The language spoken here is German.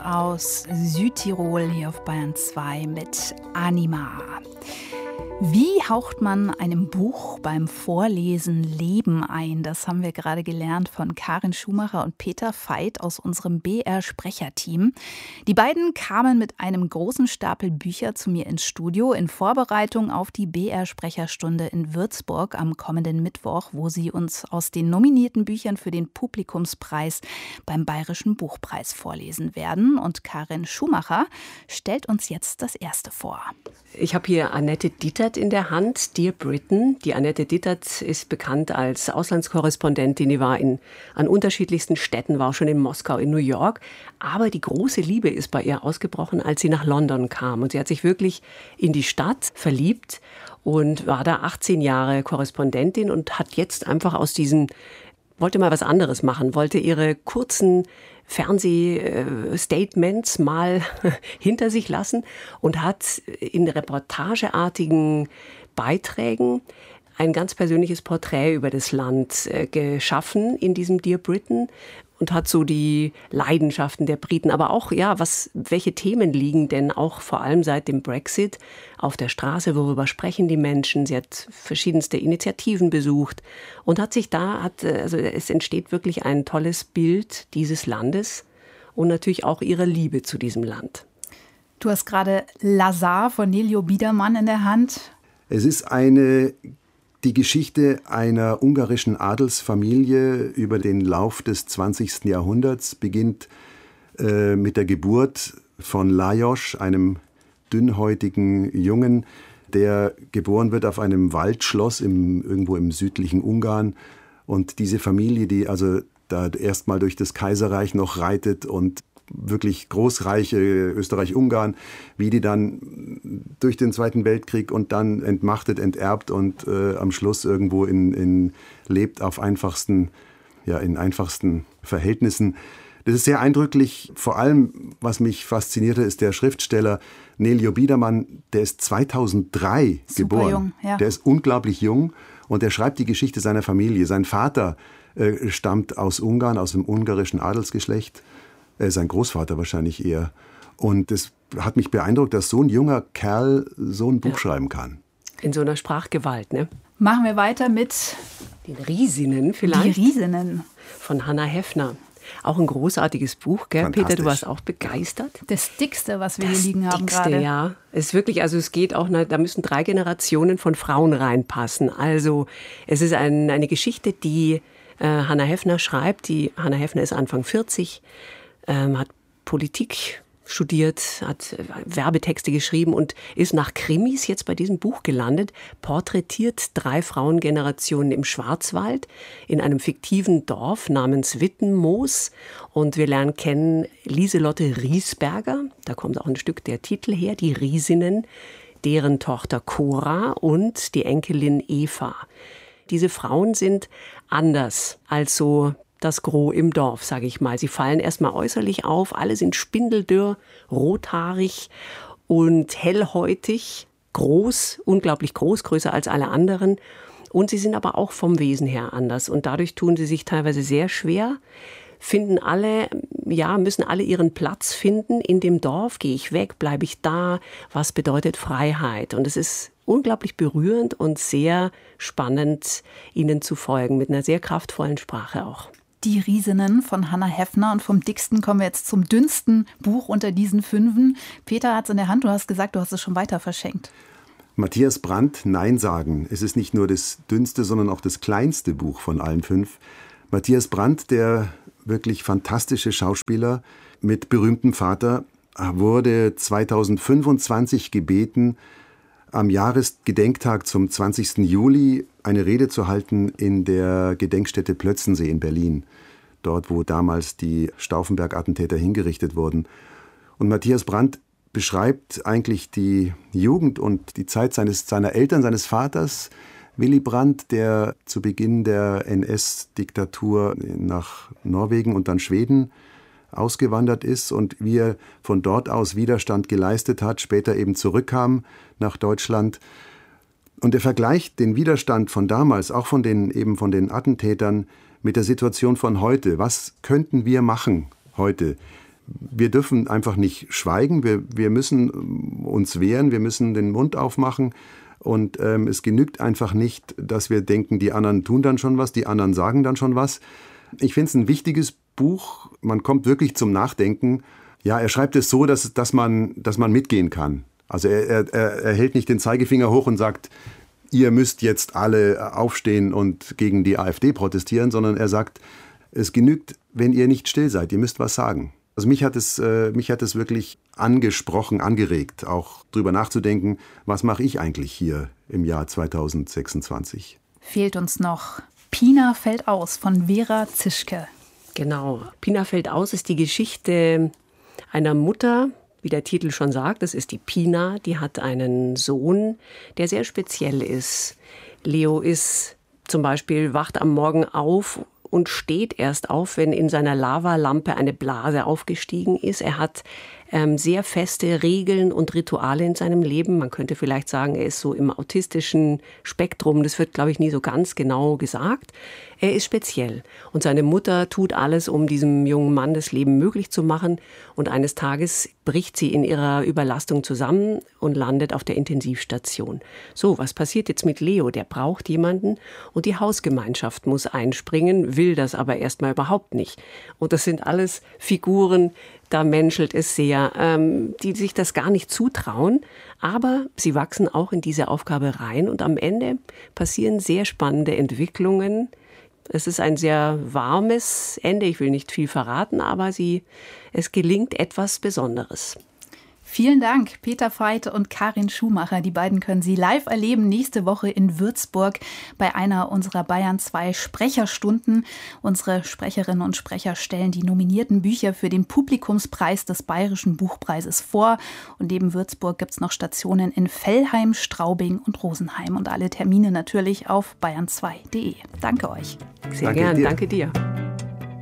aus Südtirol hier auf Bayern 2 mit Anima. Wie haucht man einem Buch beim Vorlesen Leben ein? Das haben wir gerade gelernt von Karin Schumacher und Peter Veit aus unserem BR-Sprecherteam. Die beiden kamen mit einem großen Stapel Bücher zu mir ins Studio in Vorbereitung auf die BR-Sprecherstunde in Würzburg am kommenden Mittwoch, wo sie uns aus den nominierten Büchern für den Publikumspreis beim Bayerischen Buchpreis vorlesen werden. Und Karin Schumacher stellt uns jetzt das erste vor. Ich habe hier Annette Dittert in der Hand, Dear Britain. Die Annette Dittert ist bekannt als Auslandskorrespondentin. Die war an unterschiedlichsten Städten, war auch schon in Moskau, in New York. Aber die große Liebe ist bei ihr ausgebrochen, als sie nach London kam. Und sie hat sich wirklich in die Stadt verliebt und war da 18 Jahre Korrespondentin und hat jetzt einfach wollte mal was anderes machen, wollte ihre kurzen Fernsehstatements mal hinter sich lassen und hat in reportageartigen Beiträgen ein ganz persönliches Porträt über das Land geschaffen in diesem Dear Britain und hat so die Leidenschaften der Briten, aber auch, welche Themen liegen denn auch vor allem seit dem Brexit auf der Straße, worüber sprechen die Menschen? Sie hat verschiedenste Initiativen besucht und es entsteht wirklich ein tolles Bild dieses Landes und natürlich auch ihrer Liebe zu diesem Land. Du hast gerade Lazar von Nelio Biedermann in der Hand. Es ist die Geschichte einer ungarischen Adelsfamilie über den Lauf des 20. Jahrhunderts beginnt mit der Geburt von Lajos, einem dünnhäutigen Jungen, der geboren wird auf einem Waldschloss irgendwo im südlichen Ungarn. Und diese Familie, die also da erstmal durch das Kaiserreich noch reitet und wirklich Großreiche, Österreich-Ungarn, wie die dann durch den Zweiten Weltkrieg und dann entmachtet, enterbt und am Schluss irgendwo lebt auf in einfachsten Verhältnissen. Das ist sehr eindrücklich. Vor allem, was mich faszinierte, ist der Schriftsteller Nelio Biedermann, der ist 2003 geboren. Jung, ja. Der ist unglaublich jung und der schreibt die Geschichte seiner Familie. Sein Vater stammt aus Ungarn, aus dem ungarischen Adelsgeschlecht. Sein Großvater wahrscheinlich eher. Und es hat mich beeindruckt, dass so ein junger Kerl so ein Buch schreiben kann. In so einer Sprachgewalt, ne? Machen wir weiter mit den Riesinnen vielleicht. Die Riesinnen. Von Hannah Heffner. Auch ein großartiges Buch, gell, Peter? Du warst auch begeistert. Das dickste, was wir hier liegen haben gerade. Ja. Es ist wirklich, es geht auch, da müssen 3 Generationen von Frauen reinpassen. Also es ist eine Geschichte, die Hannah Heffner schreibt. Hannah Heffner ist Anfang 40, hat Politik studiert, hat Werbetexte geschrieben und ist nach Krimis jetzt bei diesem Buch gelandet, porträtiert 3 Frauengenerationen im Schwarzwald in einem fiktiven Dorf namens Wittenmoos. Und wir lernen kennen Lieselotte Riesberger, da kommt auch ein Stück der Titel her, die Riesinnen, deren Tochter Cora und die Enkelin Eva. Diese Frauen sind anders als so das Gros im Dorf, sage ich mal. Sie fallen erstmal äußerlich auf, alle sind spindeldürr, rothaarig und hellhäutig, groß, unglaublich groß, größer als alle anderen. Und sie sind aber auch vom Wesen her anders und dadurch tun sie sich teilweise sehr schwer, müssen alle ihren Platz finden in dem Dorf. Gehe ich weg, bleibe ich da? Was bedeutet Freiheit? Und es ist unglaublich berührend und sehr spannend, ihnen zu folgen, mit einer sehr kraftvollen Sprache auch. Die Riesinnen von Hannah Heffner. Und vom dicksten kommen wir jetzt zum dünnsten Buch unter diesen 5. Peter hat es in der Hand, du hast gesagt, du hast es schon weiter verschenkt. Matthias Brandt, Nein sagen. Es ist nicht nur das dünnste, sondern auch das kleinste Buch von allen 5. Matthias Brandt, der wirklich fantastische Schauspieler mit berühmtem Vater, wurde 2025 gebeten, am Jahresgedenktag zum 20. Juli eine Rede zu halten in der Gedenkstätte Plötzensee in Berlin. Dort, wo damals die Stauffenberg-Attentäter hingerichtet wurden. Und Matthias Brandt beschreibt eigentlich die Jugend und die Zeit seiner Eltern, seines Vaters, Willy Brandt, der zu Beginn der NS-Diktatur nach Norwegen und dann Schweden ausgewandert ist und wie er von dort aus Widerstand geleistet hat, später eben zurückkam nach Deutschland. Und er vergleicht den Widerstand von damals, auch von den Attentätern, mit der Situation von heute. Was könnten wir machen heute? wir dürfen einfach nicht schweigen, wir müssen uns wehren, wir müssen den Mund aufmachen. Und es genügt einfach nicht, dass wir denken, die anderen tun dann schon was, die anderen sagen dann schon was. Ich finde es ein wichtiges Buch, man kommt wirklich zum Nachdenken. Ja, er schreibt es so, dass man mitgehen kann. Also er hält nicht den Zeigefinger hoch und sagt, ihr müsst jetzt alle aufstehen und gegen die AfD protestieren, sondern er sagt, es genügt, wenn ihr nicht still seid, ihr müsst was sagen. Also mich hat es wirklich angesprochen, angeregt, auch drüber nachzudenken, was mache ich eigentlich hier im Jahr 2026. Fehlt uns noch Pina fällt aus von Vera Zischke. Genau, Pina fällt aus ist die Geschichte einer Mutter, wie der Titel schon sagt, das ist die Pina, die hat einen Sohn, der sehr speziell ist. Leo ist zum Beispiel, wacht am Morgen auf und steht erst auf, wenn in seiner Lavalampe eine Blase aufgestiegen ist. Er hat sehr feste Regeln und Rituale in seinem Leben. Man könnte vielleicht sagen, er ist so im autistischen Spektrum. Das wird, glaube ich, nie so ganz genau gesagt. Er ist speziell. Und seine Mutter tut alles, um diesem jungen Mann das Leben möglich zu machen. Und eines Tages bricht sie in ihrer Überlastung zusammen und landet auf der Intensivstation. So, was passiert jetzt mit Leo? Der braucht jemanden und die Hausgemeinschaft muss einspringen, will das aber erstmal überhaupt nicht. Und das sind alles Figuren, da menschelt es sehr, die sich das gar nicht zutrauen, aber sie wachsen auch in diese Aufgabe rein und am Ende passieren sehr spannende Entwicklungen. Es ist ein sehr warmes Ende, ich will nicht viel verraten, aber es gelingt etwas Besonderes. Vielen Dank, Peter Veit und Karin Schumacher. Die beiden können Sie live erleben nächste Woche in Würzburg bei einer unserer Bayern 2 Sprecherstunden. Unsere Sprecherinnen und Sprecher stellen die nominierten Bücher für den Publikumspreis des Bayerischen Buchpreises vor. Und neben Würzburg gibt es noch Stationen in Velheim, Straubing und Rosenheim. Und alle Termine natürlich auf bayern2.de. Danke euch. Sehr gern, danke dir.